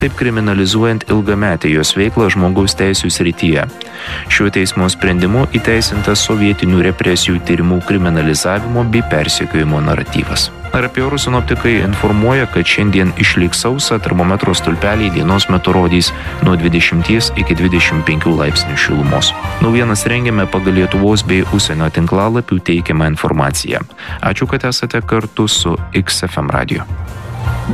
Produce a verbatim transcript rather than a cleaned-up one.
taip kriminalizuojant ilgametę jos veiklą žmogaus teisių srityje. Šiuo teismo sprendimu įteisintas sovietinių represijų tyrimų kriminalizavimo bei persekiojimo naratyvas. Ar apie orus sinoptikai informuoja, kad šiandien išliks sausa, termometro stulpeliai dienos metu rodys nuo dvidešimties iki dvidešimt penkių laipsnių šilumos. Naujienas rengiame pagal Lietuvos bei užsienio tinklalapių teikiamą informaciją. Ačiū, kad esate kartu su X F M radiju.